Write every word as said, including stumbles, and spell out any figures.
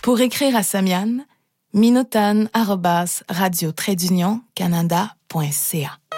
Pour écrire à Samian, minotan arobase radio trait d'union canada point c a.